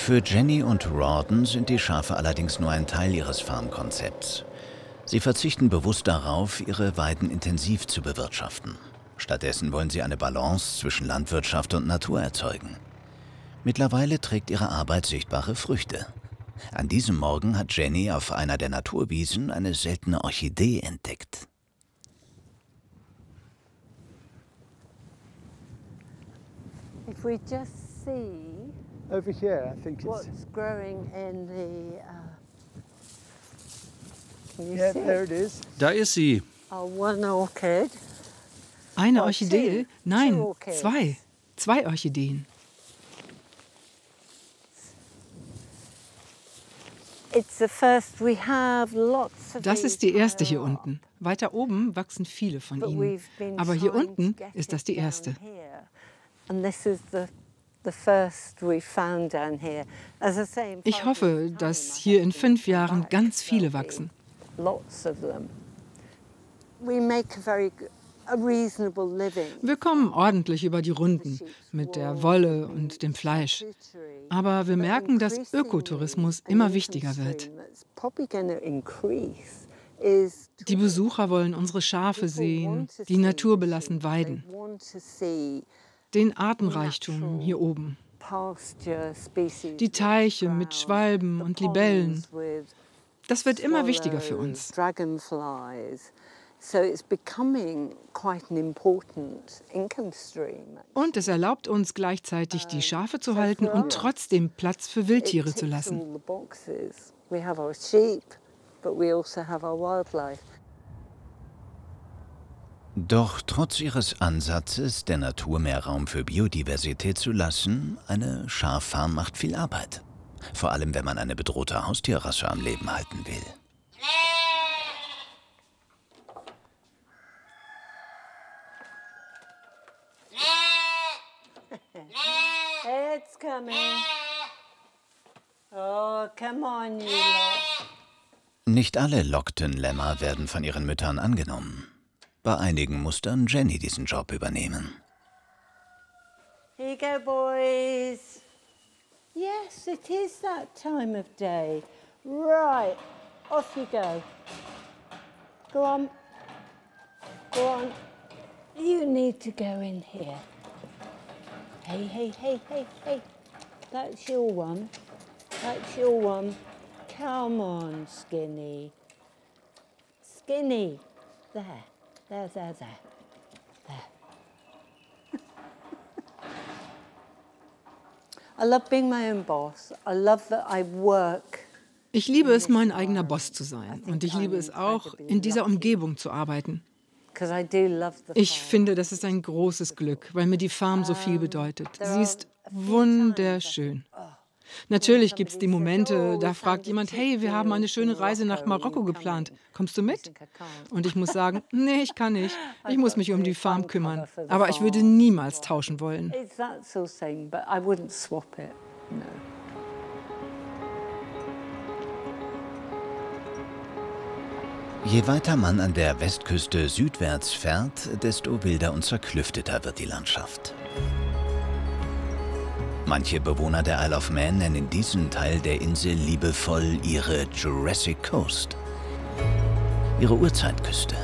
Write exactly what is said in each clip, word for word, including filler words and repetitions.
Für Jenny und Rawdon sind die Schafe allerdings nur ein Teil ihres Farmkonzepts. Sie verzichten bewusst darauf, ihre Weiden intensiv zu bewirtschaften. Stattdessen wollen sie eine Balance zwischen Landwirtschaft und Natur erzeugen. Mittlerweile trägt ihre Arbeit sichtbare Früchte. An diesem Morgen hat Jenny auf einer der Naturwiesen eine seltene Orchidee entdeckt. If we just see over here, I think it's what's growing in the. Uh, can you yeah, see? there it is. Da ist sie. Oh, one orchid. Eine Oh, Orchidee? two. Nein, Two orchids. zwei. Zwei Orchideen. It's the first. We have lots of Das ist die these erste hier higher up, unten. Weiter oben wachsen viele von but ihnen. we've been Aber hier trying to unten get ist das it die down erste. here. And this is the the first we found down here. As I say, in Ich five hoffe, years' dass time, I hier in hope we fünf come Jahren back, ganz viele there'll be wachsen. Lots of them. We make a very g- a reasonable living. Wir kommen ordentlich über die Runden mit der Wolle und dem Fleisch. Aber wir merken, dass Ökotourismus immer wichtiger wird. Die Besucher wollen unsere Schafe sehen, die naturbelassen weiden, den Artenreichtum hier oben, die Teiche mit Schwalben und Libellen. Das wird immer wichtiger für uns. Und es erlaubt uns gleichzeitig, die Schafe zu halten und trotzdem Platz für Wildtiere zu lassen. Doch trotz ihres Ansatzes, der Natur mehr Raum für Biodiversität zu lassen, eine Schaffarm macht viel Arbeit. Vor allem, wenn man eine bedrohte Haustierrasse am Leben halten will. It's coming. Oh, come on, you lot. Nicht alle Lockton-Lämmer werden von ihren Müttern angenommen. Bei einigen muss dann Jenny diesen Job übernehmen. Here you go, boys. Yes, it is that time of day. Right, off you go. Go on. Go on. You need to go in here. Hey, hey, hey, hey, hey. That's your one. That's your one. Come on, Skinny. Skinny. There. There, there, there. There. I love being my own boss. I love that I work. Ich liebe es, mein eigener Boss zu sein. Und ich liebe es auch, in dieser Umgebung zu arbeiten. Ich finde, das ist ein großes Glück, weil mir die Farm so viel bedeutet. Sie ist wunderschön. Natürlich gibt es die Momente, da fragt jemand, hey, wir haben eine schöne Reise nach Marokko geplant. Kommst du mit? Und ich muss sagen, nee, ich kann nicht. Ich muss mich um die Farm kümmern. Aber ich würde niemals tauschen wollen. Je weiter man an der Westküste südwärts fährt, desto wilder und zerklüfteter wird die Landschaft. Manche Bewohner der Isle of Man nennen diesen Teil der Insel liebevoll ihre Jurassic Coast, ihre Urzeitküste.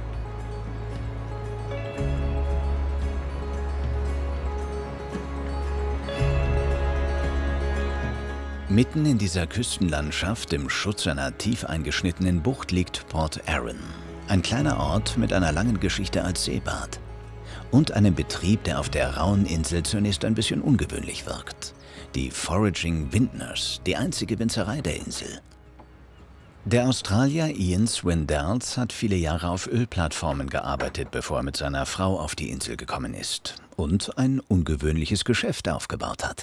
Mitten in dieser Küstenlandschaft, im Schutz einer tief eingeschnittenen Bucht, liegt Port Arran, ein kleiner Ort mit einer langen Geschichte als Seebad. Und einem Betrieb, der auf der rauen Insel zunächst ein bisschen ungewöhnlich wirkt. Die Foraging Vintners, die einzige Winzerei der Insel. Der Australier Ian Swindells hat viele Jahre auf Ölplattformen gearbeitet, bevor er mit seiner Frau auf die Insel gekommen ist und ein ungewöhnliches Geschäft aufgebaut hat.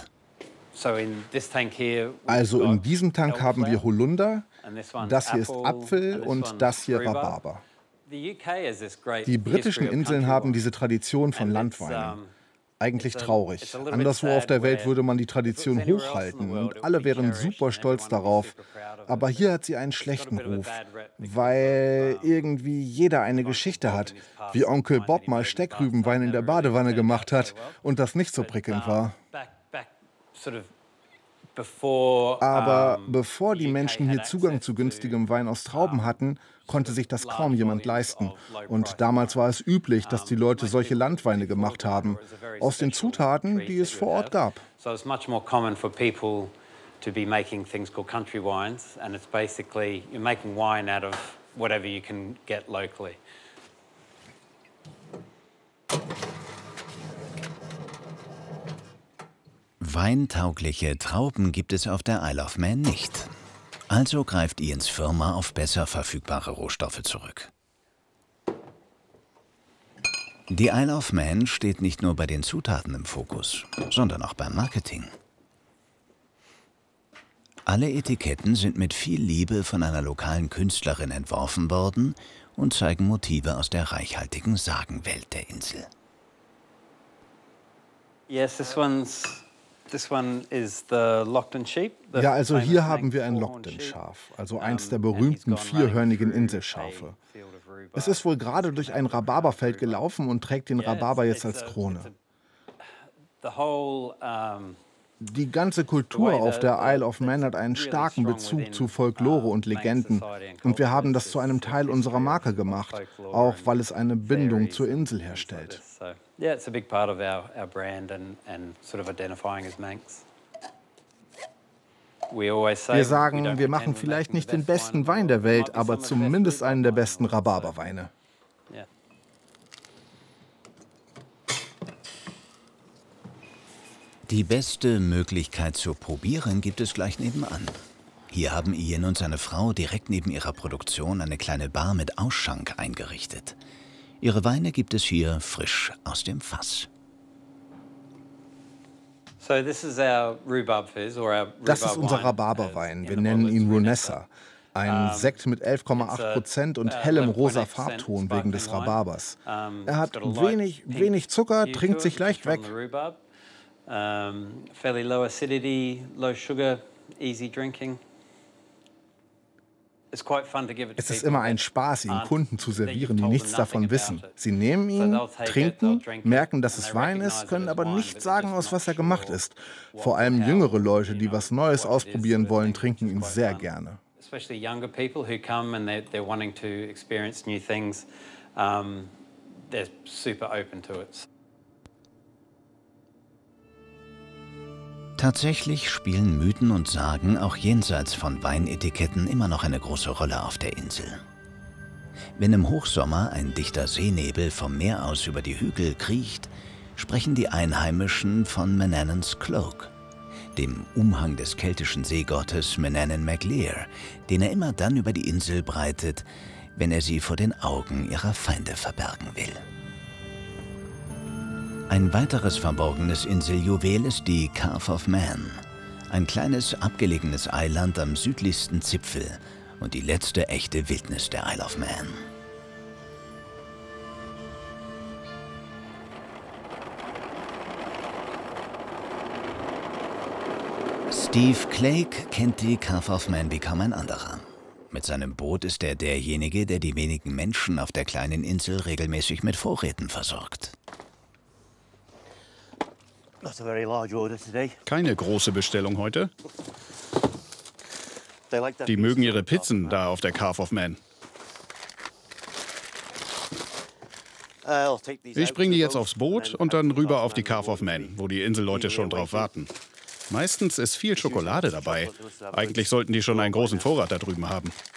Also in diesem Tank haben wir Holunder, das hier ist Apfel und das hier Rhabarber. Die britischen Inseln haben diese Tradition von Landweinen. Eigentlich traurig. Anderswo auf der Welt würde man die Tradition hochhalten und alle wären super stolz darauf. Aber hier hat sie einen schlechten Ruf, weil irgendwie jeder eine Geschichte hat, wie Onkel Bob mal Steckrübenwein in der Badewanne gemacht hat und das nicht so prickelnd war. Aber bevor die Menschen hier Zugang zu günstigem Wein aus Trauben hatten, konnte sich das kaum jemand leisten. Und damals war es üblich, dass die Leute solche Landweine gemacht haben, aus den Zutaten, die es vor Ort gab. To be making things called country wines, and it's basically you're making wine out of whatever you can get locally. Weintaugliche Trauben gibt es auf der Isle of Man nicht. Also greift Ians Firma auf besser verfügbare Rohstoffe zurück. Die Isle of Man steht nicht nur bei den Zutaten im Fokus, sondern auch beim Marketing. Alle Etiketten sind mit viel Liebe von einer lokalen Künstlerin entworfen worden und zeigen Motive aus der reichhaltigen Sagenwelt der Insel. Yes, this one's, this one is the Lockton sheep. Ja, also hier haben wir ein Lockton-Schaf, also eins der berühmten vierhörnigen Inselschafe. Es ist wohl gerade durch ein Rhabarberfeld gelaufen und trägt den Rhabarber jetzt als Krone. Die ganze Kultur auf der Isle of Man hat einen starken Bezug zu Folklore und Legenden. Und wir haben das zu einem Teil unserer Marke gemacht, auch weil es eine Bindung zur Insel herstellt. Wir sagen, wir machen vielleicht nicht den besten Wein der Welt, aber zumindest einen der besten Rhabarberweine. Die beste Möglichkeit zu probieren gibt es gleich nebenan. Hier haben Ian und seine Frau direkt neben ihrer Produktion eine kleine Bar mit Ausschank eingerichtet. Ihre Weine gibt es hier frisch aus dem Fass. Das ist unser Rhabarberwein. Wir nennen ihn Runessa. Ein Sekt mit elf Komma acht Prozent und hellem rosa Farbton wegen des Rhabarbers. Er hat wenig, wenig Zucker, trinkt sich leicht weg. Um, fairly low acidity, low sugar, easy drinking. It's quite fun to give it to Es ist immer ein Spaß, ihn Kunden zu servieren, die nichts davon wissen. Sie nehmen ihn, trinken, merken, dass es Wein ist, können aber nicht sagen, aus was er gemacht ist. Vor allem jüngere Leute, die was Neues ausprobieren wollen, trinken ihn sehr gerne. Especially younger people who come and they're, they're wanting to experience new things. Um, they're super open to it. Tatsächlich spielen Mythen und Sagen auch jenseits von Weinetiketten immer noch eine große Rolle auf der Insel. Wenn im Hochsommer ein dichter Seenebel vom Meer aus über die Hügel kriecht, sprechen die Einheimischen von Manannan's Cloak, dem Umhang des keltischen Seegottes Manannan MacLear, den er immer dann über die Insel breitet, wenn er sie vor den Augen ihrer Feinde verbergen will. Ein weiteres verborgenes Inseljuwel ist die Cave of Man, ein kleines abgelegenes Eiland am südlichsten Zipfel und die letzte echte Wildnis der Isle of Man. Steve Clegg kennt die Cave of Man wie kaum ein anderer. Mit seinem Boot ist er derjenige, der die wenigen Menschen auf der kleinen Insel regelmäßig mit Vorräten versorgt. Keine große Bestellung heute. Die mögen ihre Pizzen da auf der Cave of Man. Ich bringe die jetzt aufs Boot und dann rüber auf die Cave of Man, wo die Inselleute schon drauf warten. Meistens ist viel Schokolade dabei. Eigentlich sollten die schon einen großen Vorrat da drüben haben.